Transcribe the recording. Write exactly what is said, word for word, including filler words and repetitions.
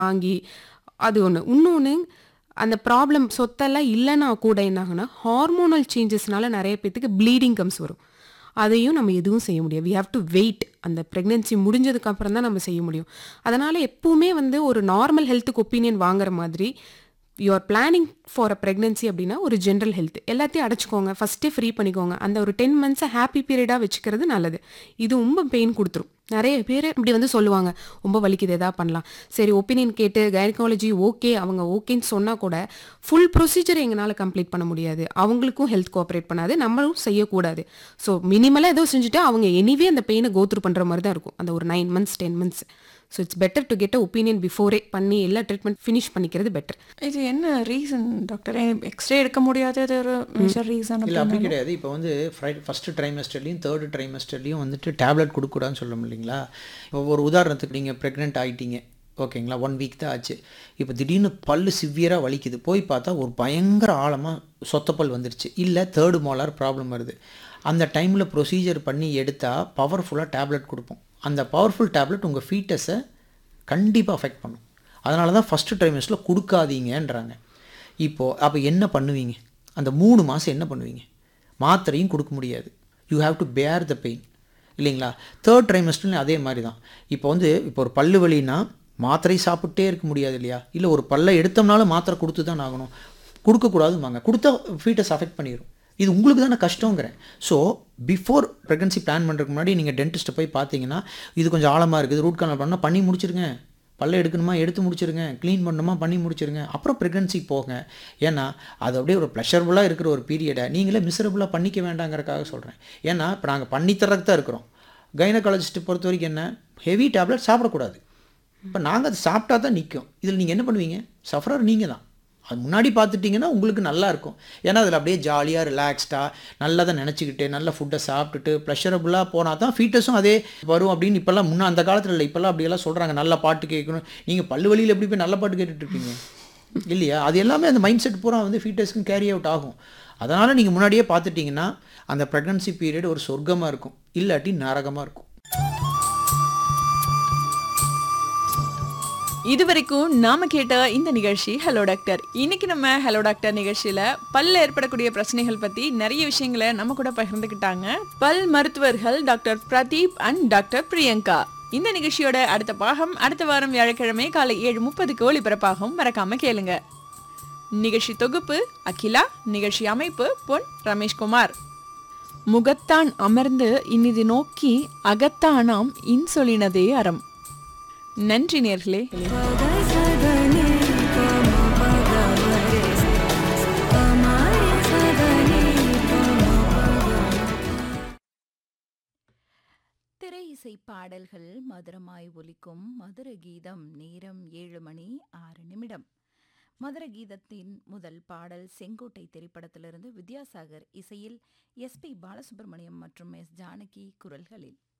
வாங்கி அது ஒண்ணு. இன்னொன்னு அந்த ப்ராப்ளம் சொத்தெல்லாம் இல்லன்னா கூட என்ன ஆகும்னா, ஹார்மோனல் சேஞ்சஸ்னால நெறைய பேத்துக்கு ப்ளீடிங் கம்ஸ் வரும். அதையும் நம்ம எதுவும் செய்ய முடியாது. We have to wait. அந்த பிரெக்னன்சி முடிஞ்சதுக்கு அப்புறம் தான் நம்ம செய்ய முடியும். அதனால எப்பவுமே வந்து ஒரு நார்மல் ஹெல்த்துக்கு ஒப்பீனியன் வாங்குற மாதிரி, you are planning for a pregnancy அப்படின்னா ஒரு ஜென்ரல் ஹெல்த் எல்லாத்தையும் அடைச்சுக்கோங்க. ஃபர்ஸ்ட்டே ஃப்ரீ பண்ணிக்கோங்க. அந்த ஒரு பத்து மந்த்ஸை ஹாப்பி பீரியடா வச்சுக்கிறது நல்லது. இது ரொம்ப பெயின் கொடுத்துரும். நிறைய பேர் இப்படி வந்து சொல்லுவாங்க, ரொம்ப வலிக்குது எதா பண்ணலாம். சரி ஒப்பீனியன் கேட்டு கைனகாலஜி ஓகே அவங்க ஓகேன்னு சொன்னா கூட ஃபுல் ப்ரொசீஜர் எங்களால் கம்ப்ளீட் பண்ண முடியாது. அவங்களுக்கும் ஹெல்த் கோஆப்ரேட் பண்ணாது, நம்மளும் செய்யக்கூடாது. ஸோ மினிமலாக ஏதோ செஞ்சுட்டு அவங்க எனிவே அந்த பெயினை கோத்ரூ பண்ணுற மாதிரி தான் இருக்கும் அந்த ஒரு nine months ten months. So it's better to get a opinion before பண்ணி எல்லா ட்ரீட்மெண்ட் ஃபினிஷ் பண்ணிக்கிறது பெட்டர். இது என்ன ரீசன் டாக்டர்? எக்ஸ்ரே எடுக்க முடியாதது ஒரு மேஜர் ரீசன்? இல்லை அப்படி கிடையாது. இப்போ வந்து ஃப்ரை ஃபஸ்ட்டு ட்ரைமஸ்டர்லையும் தேர்டு ட்ரைமஸ்டர்லையும் வந்துட்டு டேப்லெட் கொடுக்கூடாதுன்னு சொல்லணும் இல்லைங்களா? இப்போ ஒரு உதாரணத்துக்கு நீங்கள் ப்ரெக்னென்ட் ஆகிட்டீங்க, ஓகேங்களா, ஒன் வீக் தான் ஆச்சு. இப்போ திடீர்னு பல் சிவியராக வலிக்குது, போய் பார்த்தா ஒரு பயங்கர ஆழமாக சொத்தப்பல் வந்துருச்சு, இல்லை தேர்டு மோலார் ப்ராப்ளம் வருது. அந்த டைமில் ப்ரொசீஜர் பண்ணி எடுத்தால் பவர்ஃபுல்லாக டேப்லெட் கொடுப்போம். அந்த பவர்ஃபுல் டேப்லெட் உங்கள் ஃபீட்டஸை கண்டிப்பாக அஃபெக்ட் பண்ணும். அதனால தான் ஃபஸ்ட்டு ட்ரைமஸ்டரில் கொடுக்காதீங்கன்றாங்க. இப்போது அப்போ என்ன பண்ணுவீங்க? அந்த மூணு மாதம் என்ன பண்ணுவீங்க? மாத்திரையும் கொடுக்க முடியாது. யூ ஹாவ் டு பேர் த பெயின் இல்லைங்களா? தேர்ட் ட்ரைமஸ்டர்லையும் அதே மாதிரி தான். இப்போ வந்து இப்போ ஒரு பல்லு வலின்னா மாத்திரை சாப்பிட்டே இருக்க முடியாது இல்லையா? இல்லை ஒரு பல்லை எடுத்தோம்னாலும் மாத்திரை கொடுத்து தான் ஆகணும். கொடுக்கக்கூடாதுமாங்க. கொடுத்தா ஃபீட்டஸ் அஃபெக்ட் பண்ணிடும். இது உங்களுக்கு தானே கஷ்டங்கிறேன். ஸோ பிஃபோர் ப்ரெக்னன்சி பிளான் பண்ணுறதுக்கு முன்னாடி நீங்கள் டென்டிஸ்ட்டை போய் பார்த்தீங்கன்னா, இது கொஞ்சம் ஆழமாக இருக்குது, ரூட் கனால் பண்ணால் பண்ணி முடிச்சிருங்க. பல்ல எடுக்கணுமா எடுத்து முடிச்சிருங்க, க்ளீன் பண்ணணுமா பண்ணி முடிச்சிருங்க, அப்புறம் ப்ரெக்னன்சிக்கு போங்க. ஏன்னா அது அப்படியே ஒரு ப்ளஷரபுளாக இருக்கிற ஒரு பீரியடை நீங்களே மிசரபுளாக பண்ணிக்க வேண்டாங்கிறக்காக சொல்கிறேன். ஏன்னா இப்போ நாங்கள் பண்ணித்தரக்கு தான் இருக்கிறோம். கைனகாலஜிஸ்ட்டை பொறுத்த வரைக்கும் என்ன, ஹெவி டேப்லெட் சாப்பிடக்கூடாது. இப்போ நாங்கள் அது சாப்பிட்டா தான் நிற்கும். இதில் நீங்கள் என்ன பண்ணுவீங்க? சஃபரர் நீங்கள் தான். அது முன்னாடி பார்த்துட்டிங்கன்னா உங்களுக்கு நல்லாயிருக்கும். ஏன்னா அதில் அப்படியே ஜாலியாக ரிலாக்ஸ்டாக நல்லா தான் நினச்சிக்கிட்டு நல்ல ஃபுட்டை சாப்பிட்டுட்டு ப்ளஷரபுளாக போனால் தான் ஃபீட்டஸும் அதே வரும் அப்படின்னு இப்போல்லாம் முன்னே அந்த காலத்தில் இல்லை, இப்போல்லாம் அப்படியெல்லாம் சொல்கிறாங்க. நல்ல பாட்டு கேட்கணும். நீங்கள் பல்லு வலியில் எப்படி போய் நல்ல பாட்டு கேட்டுட்ருப்பீங்க இல்லையா? அது எல்லாமே அந்த மைண்ட் செட் பூரா வந்து ஃபீட்டஸ்க்கும் கேரி அவுட் ஆகும். அதனால் நீங்கள் முன்னாடியே பார்த்துட்டிங்கன்னா அந்த ப்ரெக்னன்சி பீரியட் ஒரு சொர்க்கமாக இருக்கும், இல்லாட்டி நரகமாக இருக்கும். இதுவரைக்கும் நாம கேட்ட இந்த நிகழ்ச்சி ஹலோ டாக்டர். இன்னைக்கு நம்ம ஹலோ டாக்டர் நிகழ்ச்சியில பல்ல ஏற்படக்கூடிய பிரச்சனைகள் பத்தி நிறைய விஷயங்களை நம்ம கூட பகிர்ந்துக்கிட்டாங்க பல் மருத்துவர்கள் doctor Pradeep and doctor Priyanka. இந்த நிகழ்ச்சியோட அடுத்த பாகம் அடுத்த வாரம் வியாழக்கிழமை காலை ஏழு முப்பதுக்கு ஒளிபரப்பாகும், மறக்காம கேளுங்க. நிகழ்ச்சி தொகுப்பு அகிலா, நிகழ்ச்சி அமைப்பு பொன் ரமேஷ்குமார். முகத்தான் அமர்ந்து இனிது நோக்கி அகத்தானாம் இன்சொலினதே அறம். நன்றி நேர்களே. திரை இசை பாடல்கள் மதுரமாய் ஒலிக்கும் மதுர கீதம். நேரம் ஏழு மணி ஆறு நிமிடம். மதுர கீதத்தின் முதல் பாடல் செங்கோட்டை திரைப்படத்திலிருந்து வித்யாசாகர் இசையில் எஸ் பி பாலசுப்ரமணியம் மற்றும் எஸ் ஜானகி குரல்களில்.